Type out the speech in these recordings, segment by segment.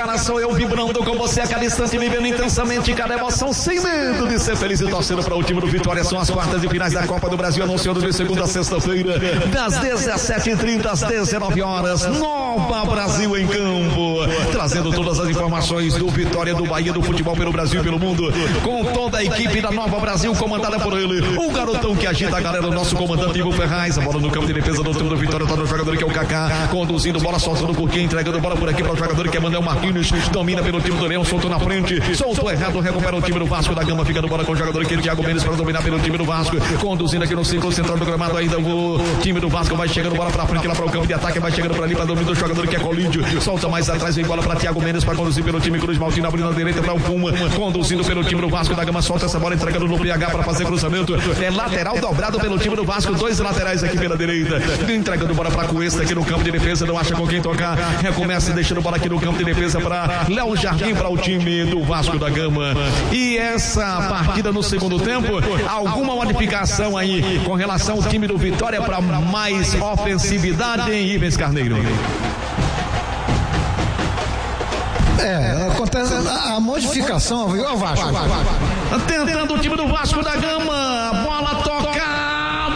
cara, sou eu vibrando com você a cada instante, vivendo intensamente cada emoção, sem medo de ser feliz e torcendo para o time do Vitória. São as quartas e finais da Copa do Brasil, anunciando de segunda a sexta-feira, das 17h30 às 19 horas. Nova Brasil em campo, trazendo todas as informações do Vitória, do Bahia, do futebol pelo Brasil e pelo mundo, com toda a equipe da Nova Brasil, comandada por ele, o garotão que agita a galera, o nosso comandante Ivo Ferraz. A bola no campo de defesa do time do Vitória, tá no jogador que é o Kaká, conduzindo bola, soltando por quem, entregando bola por aqui para o jogador que é Manuel Marquinhos, domina pelo time do Leão, soltou na frente, soltou errado, recupera o time do Vasco da Gama, fica no bola com o jogador que é o Thiago Mendes para dominar pelo time do Vasco, conduzindo aqui no círculo central do gramado, ainda o time do Vasco vai chegando bola para frente, lá para o campo de ataque, vai chegando para ali para dominar o jogador que é Colídio, solta mais atrás, vem bola para Thiago Mendes para conduzir pelo time Cruz Maltino, abrindo na direita para o Puma, conduzindo pelo time do Vasco da Gama, solta essa bola, entregando no PH para fazer cruzamento, é lateral dobrado pelo time do Vasco, dois laterais aqui pela direita, entregando bola para Cuesta aqui no campo de defesa, não acha com quem tocar, recomeça deixando bola aqui no campo de defesa para Léo Jardim, para o time do Vasco da Gama. E essa partida no segundo tempo, alguma modificação aí com relação ao time do Vitória para mais ofensividade em Ives Carneiro? Acontece a modificação, o Vasco. Tentando o time do Vasco da Gama, bola tocada,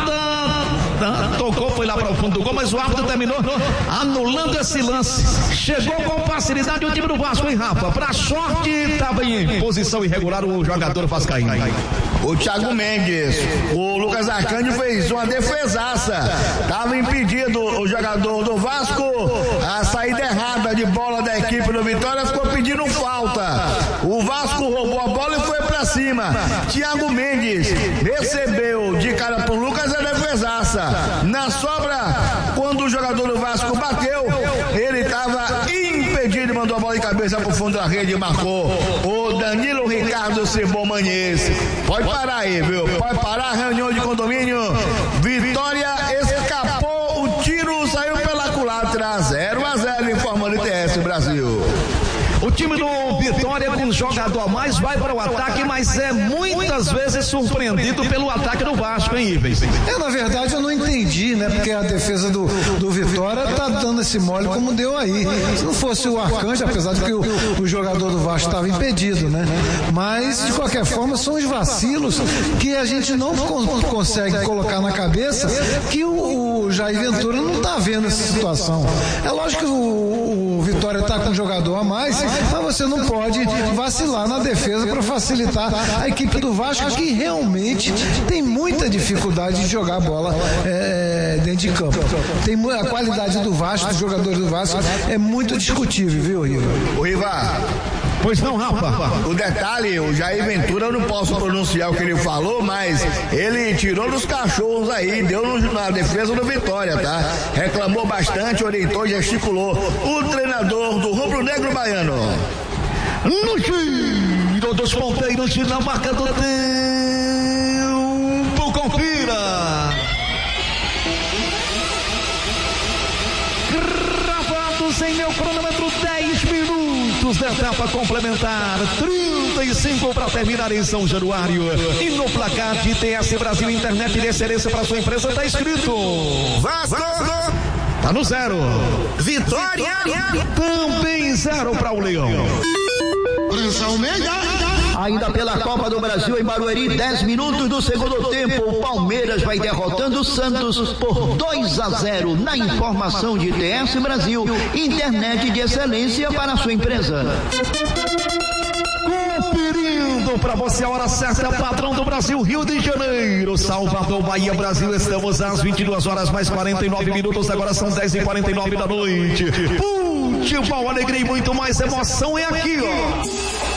tocou, foi lá para o fundo do gol, mas o árbitro terminou anulando esse lance. Chegou com facilidade o time do Vasco, hein, Rafa? Pra sorte, estava em posição irregular o jogador vascaíno. O Thiago Mendes, o Lucas Arcanjo fez uma defesaça, estava impedido o jogador do Vasco, a saída errada de bola da equipe do Vitória, ficou pedindo falta, o Vasco roubou a bola e foi pra cima. Thiago Mendes recebeu de cara pro Lucas a defesaça, na sobra, quando o jogador do Vasco bateu, ele estava impedido e mandou a bola de cabeça pro fundo da rede e marcou o Danilo Ricardo Cebomanhês. Pode parar aí, viu? Pode parar a reunião de condomínio. Vitória escapou, o tiro saiu pela culatra, 0-0, informando o ITS Brasil. O time do Vitória com um jogador a mais vai para o ataque, mas é muitas vezes surpreendido pelo ataque do Vasco, hein, Ives? Na verdade eu não entendi, né? Porque a defesa do Vitória tá dando esse mole como deu aí. Se não fosse o Arcanjo, apesar de que o jogador do Vasco estava impedido, né? Mas, de qualquer forma, são os vacilos que a gente não consegue colocar na cabeça que o Jair Ventura não tá vendo essa situação. É lógico que o Vitória tá com um jogador a mais, mas você não pode vacilar na defesa para facilitar a equipe do Vasco, que realmente tem muita dificuldade de jogar a bola dentro de campo. A qualidade do Vasco, dos jogadores do Vasco, é muito discutível, viu, Riva? O Riva, pois não, Rafa. O detalhe, o Jair Ventura, eu não posso pronunciar o que ele falou, mas ele tirou dos cachorros aí, deu na defesa do Vitória, tá? Reclamou bastante, orientou, gesticulou. O treinador do Rubro Negro Baiano. No giro dos ponteiros, na marca do tempo, confira. Gravados em meu cronômetro, 10 minutos da etapa complementar, 35 para terminar em São Januário. E no placar de ITS Brasil, internet de excelência para sua empresa, está escrito Vasco! Tá no 0. Vitória! Também 0 para o Leão. Ainda pela Copa do Brasil em Barueri, 10 minutos do segundo tempo, o Palmeiras vai derrotando o Santos por 2-0 na informação de ITS Brasil, internet de excelência para a sua empresa. Conferindo para você a hora certa, patrão do Brasil, Rio de Janeiro, Salvador, Bahia, Brasil. Estamos às 22 horas mais 49 minutos, agora são 10h49 da noite. Futebol, alegria e muito mais emoção é aqui, ó.